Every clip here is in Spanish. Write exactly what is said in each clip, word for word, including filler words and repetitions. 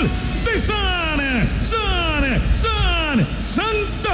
gol de San, San, San, Santa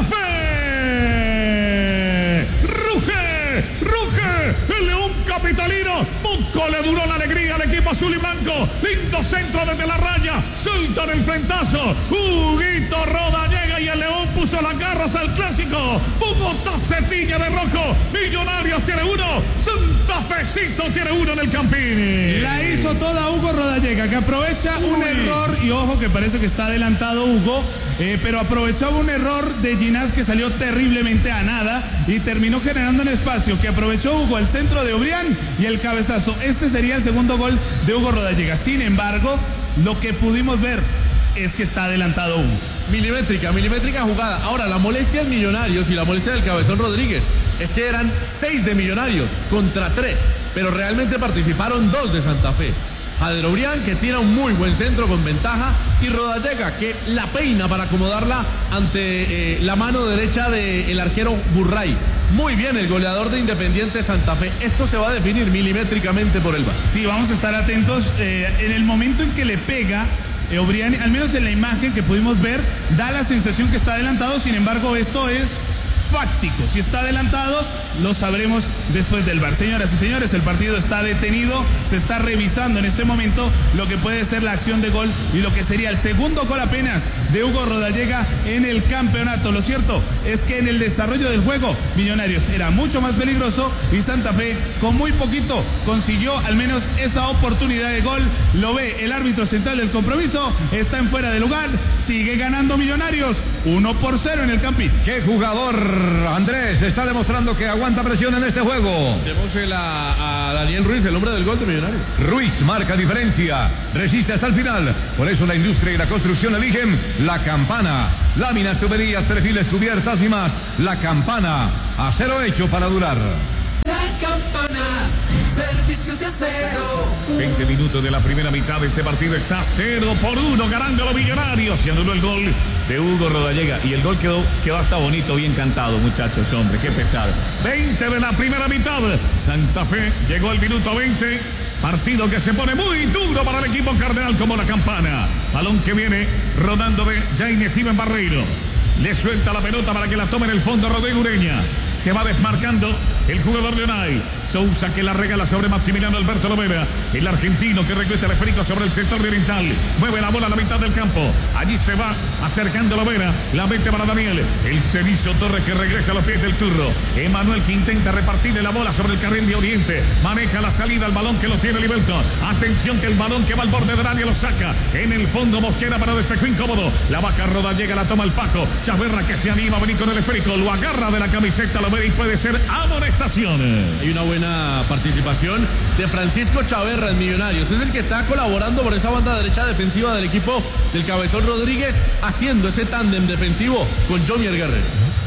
Fe. Ruge, ruge, el León capitalino. Poco le duró la alegría al equipo azul y blanco. Lindo centro desde la raya. Sueltan el frentazo. Huguito Roda llega y el León puso las garras al clásico. Bogotá se tiñe de rojo. Millonarios tiene uno. Santa Fecito tiene uno en el Campín. La hizo toda Hugo Rodallega, que aprovecha Uy. un error. Y ojo que parece que está adelantado Hugo. Eh, pero aprovechaba un error de Ginás que salió terriblemente a nada y terminó generando un espacio que aprovechó Hugo, el centro de Obrián y el cabezazo. Este sería el segundo gol de Hugo Rodallega. Sin embargo, lo que pudimos ver es que está adelantado Hugo. Milimétrica, milimétrica jugada. Ahora, la molestia en Millonarios y la molestia del Cabezón Rodríguez es que eran seis de Millonarios contra tres, pero realmente participaron dos de Santa Fe. Jader Obrián, que tira un muy buen centro con ventaja, y Rodallega, que la peina para acomodarla ante eh, la mano derecha del arquero Burray. Muy bien el goleador de Independiente Santa Fe. Esto se va a definir milimétricamente por el V A R. Sí, vamos a estar atentos. Eh, en el momento en que le pega eh, Obrián, al menos en la imagen que pudimos ver, da la sensación que está adelantado. Sin embargo, esto es fáctico. Si está adelantado, lo sabremos después del V A R. Señoras y señores, el partido está detenido. Se está revisando en este momento lo que puede ser la acción de gol y lo que sería el segundo gol apenas de Hugo Rodallega en el campeonato. Lo cierto es que en el desarrollo del juego, Millonarios era mucho más peligroso y Santa Fe con muy poquito consiguió al menos esa oportunidad de gol. Lo ve el árbitro central del compromiso. Está en fuera de lugar. Sigue ganando Millonarios uno por cero en el Campín. ¡Qué jugador! Andrés está demostrando que aguanta presión en este juego. Démosle a, a Daniel Ruiz, el hombre del gol de Millonarios. Ruiz marca diferencia, resiste hasta el final. Por eso la industria y la construcción eligen La Campana. Láminas, tuberías, perfiles, cubiertas y más. La Campana, acero hecho para durar. La Campana, servicios de acero. veinte minutos de la primera mitad de este partido. Está cero por uno ganando los Millonarios. Se anuló el gol de Hugo Rodallega y el gol quedó, quedó hasta bonito, bien cantado, muchachos, hombre, qué pesado. veinte de la primera mitad. Santa Fe llegó al minuto veinte. Partido que se pone muy duro para el equipo cardenal como La Campana. Balón que viene rodando de Jaime Steven Barreiro. Le suelta la pelota para que la tome en el fondo Rodrigo Ureña. Se va desmarcando el jugador de Unai. Sousa que la regala sobre Maximiliano Alberto Lovera. El argentino que regresa el esférico sobre el sector de oriental. Mueve la bola a la mitad del campo. Allí se va acercando Lovera. La mete para Daniel. El Cenizo Torres que regresa a los pies del turro. Emanuel que intenta repartirle la bola sobre el carril de Oriente. Maneja la salida al balón que lo tiene Libelton. Atención que el balón que va al borde del área lo saca. En el fondo Mosquera para despejo incómodo. La vaca Roda llega, la toma el Paco. Chaverra que se anima a venir con el esférico. Lo agarra de la camiseta Lovera y puede ser amonestación. Hay una buena participación de Francisco Chaverra en Millonarios. Es el que está colaborando por esa banda derecha defensiva del equipo del Cabezón Rodríguez, haciendo ese tándem defensivo con Jomier Guerrero.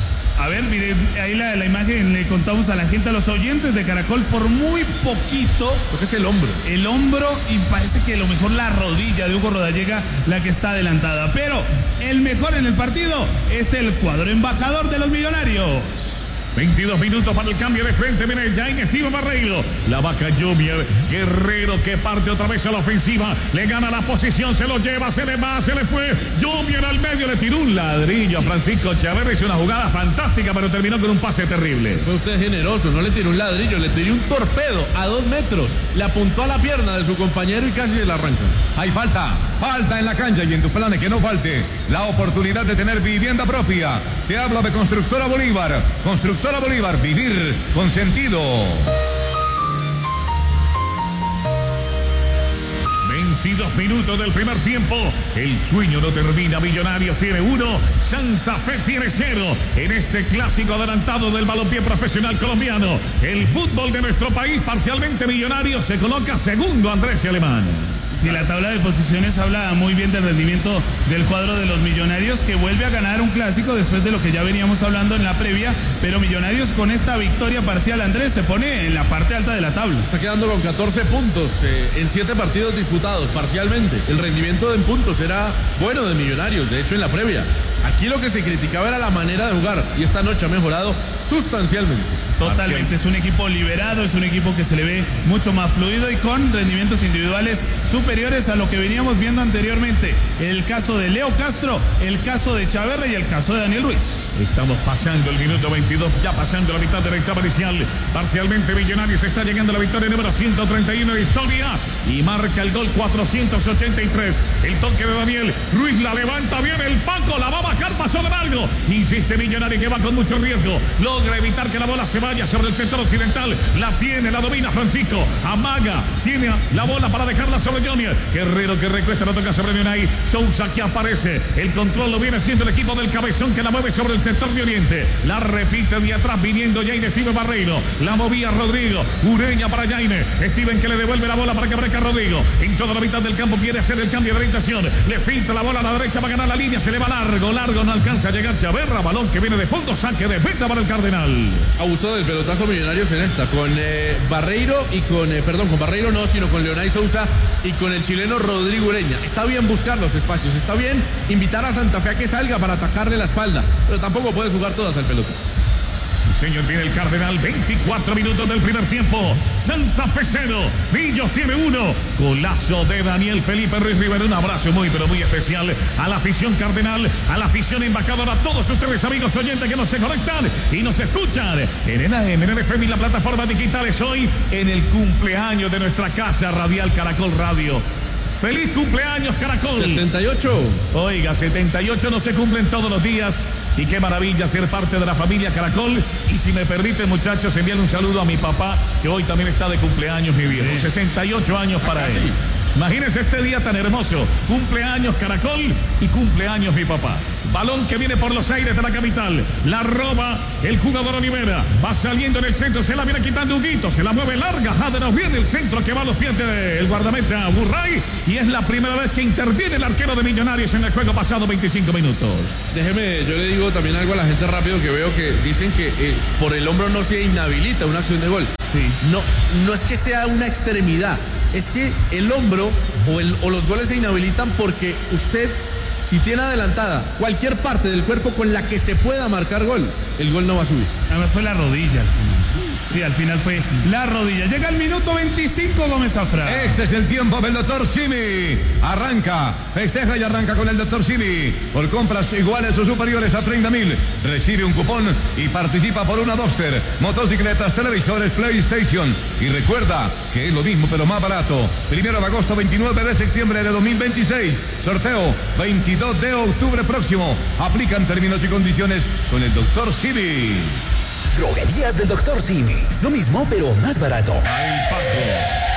A ver, miren, ahí la, la imagen le contamos a la gente, a los oyentes de Caracol, por muy poquito. Lo que es el hombro. El hombro y parece que lo mejor la rodilla de Hugo Rodallega, la que está adelantada. Pero el mejor en el partido es el cuadro embajador de los Millonarios. veintidós minutos para el cambio de frente. Viene Jaime Steven Barreiro. La vaca Jomier Guerrero que parte otra vez a la ofensiva. Le gana la posición, se lo lleva, se le va, se le fue. Jomier al medio, le tiró un ladrillo a Francisco Chaverra. Hizo una jugada fantástica, pero terminó con un pase terrible. Fue usted generoso, no le tiró un ladrillo, le tiró un torpedo a dos metros. Le apuntó a la pierna de su compañero y casi se la arranca. Hay falta, falta en la cancha y en tus planes que no falte la oportunidad de tener vivienda propia. Te habla de Constructora Bolívar. Constructora Bolívar, vivir con sentido. veintidós minutos del primer tiempo. El sueño no termina. Millonarios tiene uno, Santa Fe tiene cero. En este clásico adelantado del balompié profesional colombiano. El fútbol de nuestro país, parcialmente Millonarios, se coloca segundo, Andrés y Alemán. Si la tabla de posiciones habla muy bien del rendimiento del cuadro de los Millonarios, que vuelve a ganar un clásico después de lo que ya veníamos hablando en la previa, pero Millonarios con esta victoria parcial, Andrés, se pone en la parte alta de la tabla. Está quedando con catorce puntos eh, en siete partidos disputados parcialmente. El rendimiento en puntos era bueno de Millonarios, de hecho en la previa. Aquí lo que se criticaba era la manera de jugar y esta noche ha mejorado sustancialmente. Totalmente, es un equipo liberado, es un equipo que se le ve mucho más fluido y con rendimientos individuales superiores a lo que veníamos viendo anteriormente. El caso de Leo Castro, el caso de Chaverra y el caso de Daniel Ruiz. Estamos pasando el minuto veintidós, ya pasando la mitad de la etapa inicial. Parcialmente Millonarios está llegando a la victoria número ciento treinta y uno de historia y marca el gol cuatrocientos ochenta y tres. El toque de Daniel Ruiz la levanta bien el Paco, la va a bajar, pasó de largo. Insiste Millonario que va con mucho riesgo. Logra evitar que la bola se vaya sobre el sector occidental. La tiene, la domina Francisco. Amaga, tiene la bola para dejarla sobre Junior. Guerrero que recuesta, la toca sobre Unai. Sousa que aparece. El control lo viene haciendo el equipo del Cabezón que la mueve sobre el sector de Oriente. La repite de atrás viniendo Jaime Steven Barreiro. La movía Rodrigo. Ureña para Jaime. Steven que le devuelve la bola para que aparezca Rodrigo. En toda la mitad del campo quiere hacer el cambio de orientación. Le filtra la bola a la derecha para ganar la línea. Se le va largo, largo. No alcanza a llegar Chaverra. Balón que viene de fondo. Saque de meta para el Cardenal. Abusó del pelotazo Millonarios en esta. Con eh, Barreiro y con, eh, perdón, con Barreiro no, sino con Leonay Sousa y con el chileno Rodrigo Ureña. Está bien buscar los espacios. Está bien invitar a Santa Fe a que salga para atacarle la espalda. Pero tampoco puedes jugar todas al pelotazo. Sí, señor, tiene el Cardenal. veinticuatro minutos del primer tiempo. Santa Fe cero. Millos tiene uno. Golazo de Daniel Felipe Ruiz Rivera. Un abrazo muy, pero muy especial a la afición Cardenal, a la afición embajadora, a todos ustedes, amigos oyentes que nos se conectan y nos escuchan en el A M, en el F M y la plataforma digitales. Hoy en el cumpleaños de nuestra casa radial Caracol Radio. ¡Feliz cumpleaños, Caracol! setenta y ocho. Oiga, setenta y ocho no se cumplen todos los días. Y qué maravilla ser parte de la familia Caracol. Y si me permiten, muchachos, enviarle un saludo a mi papá, que hoy también está de cumpleaños, mi viejo. sesenta y ocho años para él. Imagínense este día tan hermoso. Cumpleaños Caracol y cumpleaños mi papá. Balón que viene por los aires de la capital. La roba el jugador Olivera. Va saliendo en el centro. Se la viene quitando Huguito. Se la mueve larga. Jaderos viene el centro que va a los pies del guardameta Burray. Y es la primera vez que interviene el arquero de Millonarios en el juego pasado veinticinco minutos. Déjeme, yo le digo también algo a la gente rápido que veo que dicen que eh, por el hombro no se inhabilita una acción de gol. Sí. No, no es que sea una extremidad. Es que el hombro o, el, o los goles se inhabilitan porque usted, si tiene adelantada cualquier parte del cuerpo con la que se pueda marcar gol, el gol no va a subir. Además fue la rodilla al final. Sí, al final fue la rodilla. Llega el minuto veinticinco, Gómez Zafra. Este es el tiempo del doctor Simi. Arranca, festeja y arranca con el doctor Simi. Por compras iguales o superiores a treinta mil, recibe un cupón y participa por una Duster, motocicletas, televisores, PlayStation. Y recuerda que es lo mismo pero más barato. Primero de agosto, veintinueve de septiembre de dos mil veintiséis. Sorteo veintidós de octubre próximo. Aplican términos y condiciones con el doctor Simi. Droguerías del doctor Simi. Lo mismo, pero más barato. Ahí, Paco.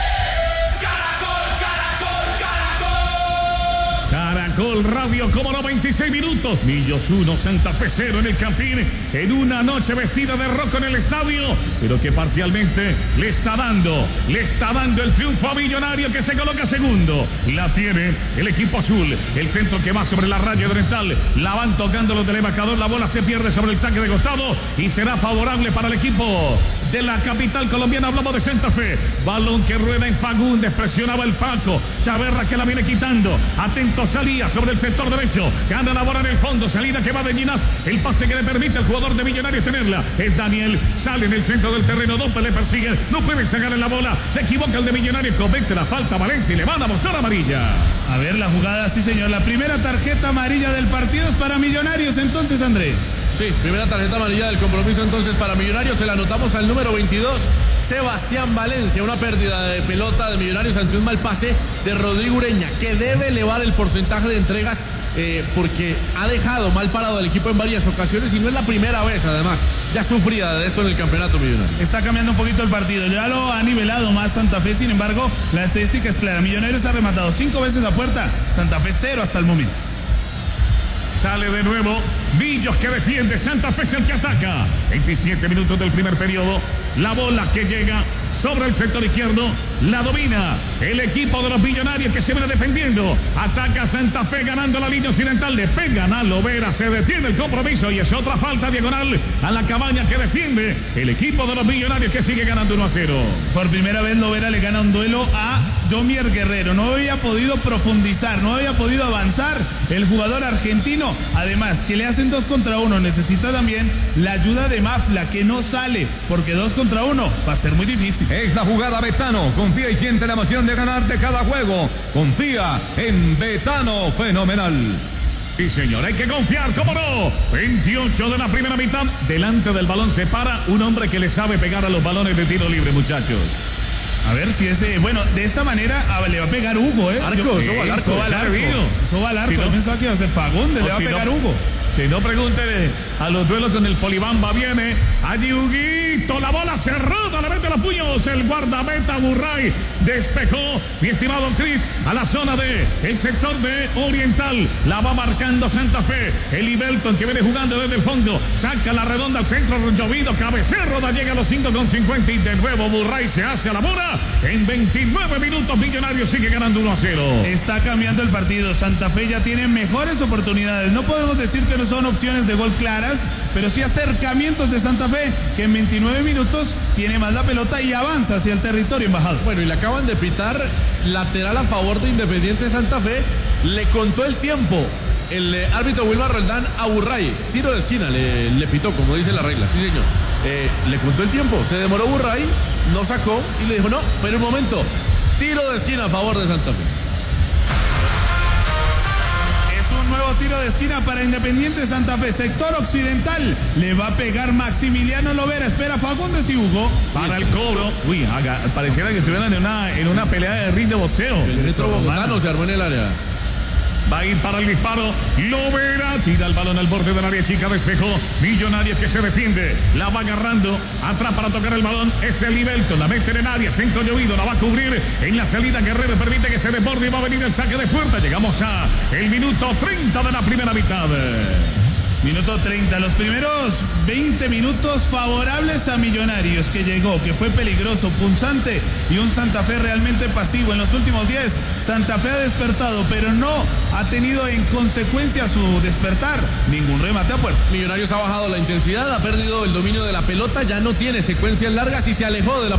Caracol Radio, como no, veintiséis minutos. Millos uno, Santa Fe cero en el Campín. En una noche vestida de rojo en el estadio, pero que parcialmente le está dando, le está dando el triunfo a Millonario, que se coloca segundo. La tiene el equipo azul. El centro que va sobre la raya oriental. La van tocando los del embajador. La bola se pierde sobre el saque de costado y será favorable para el equipo de la capital colombiana. Hablamos de Santa Fe. Balón que rueda en Fagundes. Presionaba el Paco. Chaverra que la viene quitando. Atento salía sobre el sector derecho. Gana la bola en el fondo. Salida que va de Ginás. El pase que le permite al jugador de Millonarios tenerla. Es Daniel. Sale en el centro del terreno. Dos le persiguen. No pueden sacar en la bola. Se equivoca el de Millonarios. Comete la falta Valencia y le van a mostrar amarilla. A ver la jugada, sí señor. La primera tarjeta amarilla del partido es para Millonarios entonces, Andrés. Sí, primera tarjeta amarilla del compromiso entonces para Millonarios. Se la anotamos al número veintidós, Sebastián Valencia. Una pérdida de pelota de Millonarios ante un mal pase de Rodrigo Ureña, que debe elevar el porcentaje de entregas eh, porque ha dejado mal parado al equipo en varias ocasiones y no es la primera vez, además. Ya sufría de esto en el campeonato Millonario. Está cambiando un poquito el partido. Ya lo ha nivelado más Santa Fe. Sin embargo, la estadística es clara. Millonarios ha rematado cinco veces a puerta. Santa Fe cero hasta el momento. Sale de nuevo Millos que defiende. Santa Fe es el que ataca. veintisiete minutos del primer periodo. La bola que llega sobre el sector izquierdo. La domina el equipo de los Millonarios que se viene defendiendo. Ataca Santa Fe ganando la línea occidental. Le pegan a Lovera. Se detiene el compromiso y es otra falta diagonal a la cabaña que defiende el equipo de los Millonarios que sigue ganando uno a cero. Por primera vez Lovera le gana un duelo a Yomier Guerrero. No había podido profundizar, no había podido avanzar el jugador argentino. Además, que le hacen dos contra uno. Necesita también la ayuda de Mafla, que no sale, porque dos contra uno va a ser muy difícil. Es la jugada Betano. Confía y siente la emoción de ganar de cada juego. Confía en Betano. Fenomenal. Y señor, hay que confiar, ¿cómo no? veintiocho de la primera mitad. Delante del balón se para un hombre que le sabe pegar a los balones de tiro libre, muchachos. A ver si ese, bueno, de esta manera ah, le va a pegar Hugo, ¿eh? Arco, Yo, eso va al arco. Eso va al arco. Eso va al arco. Si no, Yo pensaba que iba a ser Fagundes, le va a si pegar no, Hugo. Si no, pregúntele a los duelos con el Polibamba. Viene allí Huguito, la bola cerrada, le mete los puños el guardameta Burray. Despejó, mi estimado Cris, a la zona de el sector de Oriental. La va marcando Santa Fe. El Ibelton que viene jugando desde el fondo. Saca la redonda al centro, llovido. Cabecero, da llega a los cinco con cincuenta. Y de nuevo Burray se hace a la bola. En veintinueve minutos Millonarios sigue ganando uno a cero. Está cambiando el partido. Santa Fe ya tiene mejores oportunidades. No podemos decir que no son opciones de gol claras, pero sí acercamientos de Santa Fe, que en veintinueve minutos tiene más la pelota y avanza hacia el territorio embajado. Bueno, y le acaban de pitar lateral a favor de Independiente Santa Fe. Le contó el tiempo el eh, árbitro Wilmar Roldán a Burray. Tiro de esquina, le, le pitó, como dice la regla. Sí, señor. Eh, le contó el tiempo. Se demoró Burray, no sacó y le dijo, no, pero un momento. Tiro de esquina a favor de Santa Fe. Un nuevo tiro de esquina para Independiente Santa Fe, sector occidental. Le va a pegar Maximiliano Lovera. Espera Fagundes y Hugo. Para el cobro. Uy, haga, pareciera que estuvieran en una, en una pelea de ring de boxeo. El retro bogotano se armó en el área. Va a ir para el disparo. Lovera tira el balón al borde del área chica. Despejó. Millonarios que se defiende. La va agarrando. Atrás para tocar el balón. Es el Ibelton. La mete en área. Centro llovido. La va a cubrir. En la salida Guerrero permite que se desborde y va a venir el saque de puerta. Llegamos a el minuto treinta de la primera mitad. Minuto treinta, los primeros veinte minutos favorables a Millonarios, que llegó, que fue peligroso, punzante y un Santa Fe realmente pasivo. En los últimos diez, Santa Fe ha despertado, pero no ha tenido en consecuencia su despertar ningún remate a puerta. Millonarios ha bajado la intensidad, ha perdido el dominio de la pelota, ya no tiene secuencias largas y se alejó de la